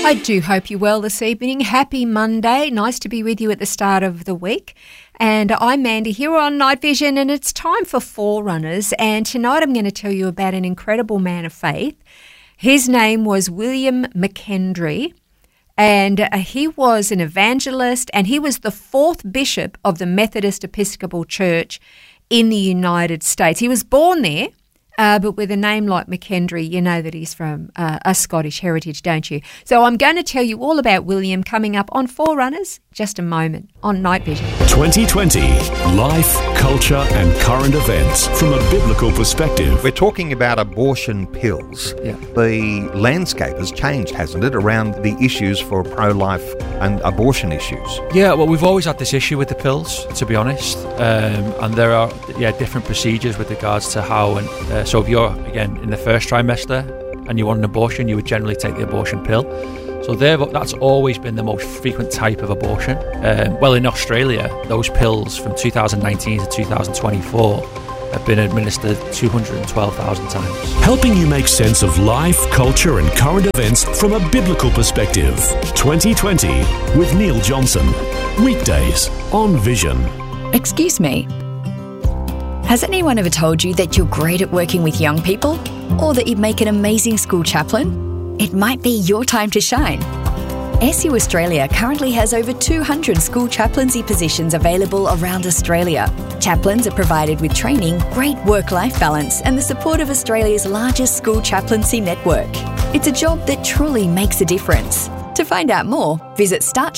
I do hope you're well this evening. Happy Monday. Nice to be with you at the start of the week. And I'm Mandy here on Night Vision, and it's time for Forerunners. And tonight I'm going to tell you about an incredible man of faith. His name was William McKendry, and he was an evangelist, and he was the fourth bishop of the Methodist Episcopal Church in the United States. He was born there. But with a name like McKendry, you know that he's from a Scottish heritage, don't you? So I'm going to tell you all about William coming up on Forerunners just a moment on Night Vision. 2020, life, culture and current events from a biblical perspective. We're talking about abortion pills. Yeah. The landscape has changed, hasn't it, around the issues for pro-life and abortion issues? Yeah, well, we've always had this issue with the pills, to be honest. And there are different procedures with regards to how and so if you're, again, in the first trimester and you want an abortion, you would generally take the abortion pill. So that's always been the most frequent type of abortion. Well, in Australia, those pills from 2019 to 2024 have been administered 212,000 times. Helping you make sense of life, culture and current events from a biblical perspective. 2020 with Neil Johnson. Weekdays on Vision. Excuse me. Has anyone ever told you that you're great at working with young people? Or that you'd make an amazing school chaplain? It might be your time to shine. SU Australia currently has over 200 school chaplaincy positions available around Australia. Chaplains are provided with training, great work-life balance and the support of Australia's largest school chaplaincy network. It's a job that truly makes a difference. To find out more, visit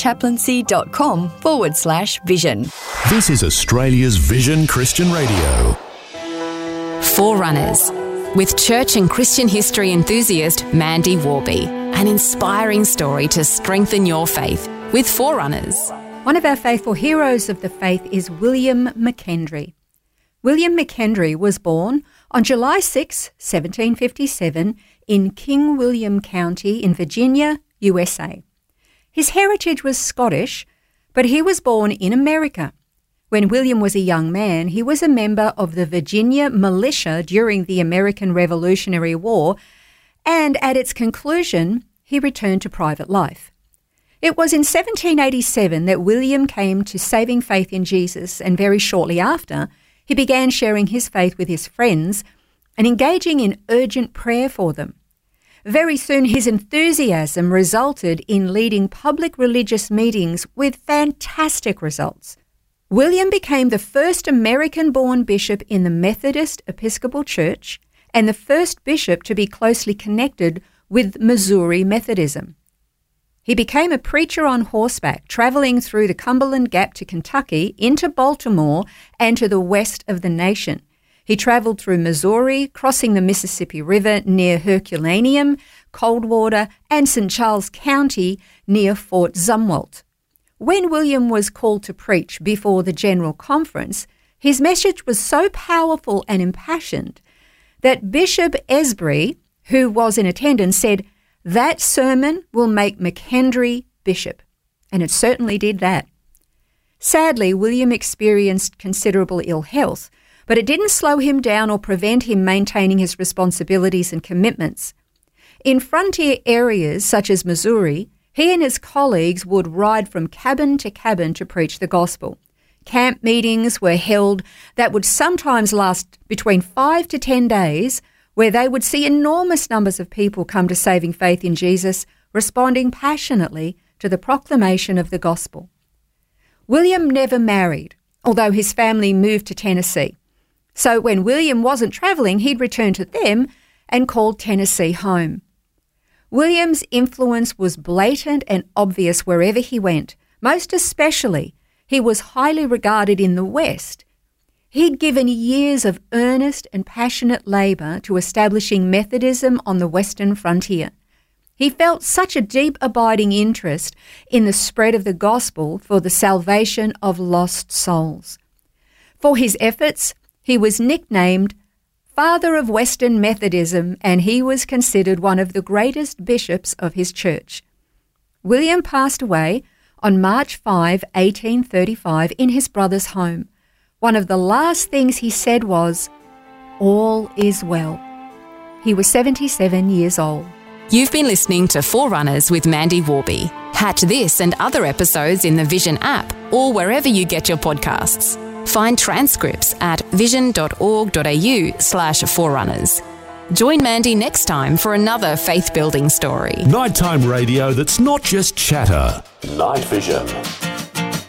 startchaplaincy.com/vision. This is Australia's Vision Christian Radio. Forerunners, with church and Christian history enthusiast Mandy Warby. An inspiring story to strengthen your faith with Forerunners. One of our faithful heroes of the faith is William McKendry. William McKendry was born on July 6, 1757, in King William County in Virginia, USA. His heritage was Scottish, but he was born in America. When William was a young man, he was a member of the Virginia militia during the American Revolutionary War, and at its conclusion, he returned to private life. It was in 1787 that William came to saving faith in Jesus, and very shortly after, he began sharing his faith with his friends and engaging in urgent prayer for them. Very soon, his enthusiasm resulted in leading public religious meetings with fantastic results. William became the first American-born bishop in the Methodist Episcopal Church and the first bishop to be closely connected with Missouri Methodism. He became a preacher on horseback, traveling through the Cumberland Gap to Kentucky, into Baltimore, and to the west of the nation. He traveled through Missouri, crossing the Mississippi River near Herculaneum, Coldwater, and St. Charles County near Fort Zumwalt. When William was called to preach before the General Conference, his message was so powerful and impassioned that Bishop Esbury, who was in attendance, said, "That sermon will make McKendry bishop." And it certainly did that. Sadly, William experienced considerable ill health, but it didn't slow him down or prevent him maintaining his responsibilities and commitments. In frontier areas such as Missouri, he and his colleagues would ride from cabin to cabin to preach the gospel. Camp meetings were held that would sometimes last between 5 to 10 days, where they would see enormous numbers of people come to saving faith in Jesus, responding passionately to the proclamation of the gospel. William never married, although his family moved to Tennessee. So when William wasn't travelling, he'd return to them and called Tennessee home. William's influence was blatant and obvious wherever he went. Most especially, he was highly regarded in the West. He'd given years of earnest and passionate labour to establishing Methodism on the Western frontier. He felt such a deep abiding interest in the spread of the gospel for the salvation of lost souls. For his efforts, he was nicknamed Father of Western Methodism, and he was considered one of the greatest bishops of his church. William passed away on March 5, 1835, in his brother's home. One of the last things he said was, "All is well." He was 77 years old. You've been listening to Forerunners with Mandy Warby. Catch this and other episodes in the Vision app or wherever you get your podcasts. Find transcripts at vision.org.au/forerunners. Join Mandy next time for another faith-building story. Nighttime radio that's not just chatter. Night Vision.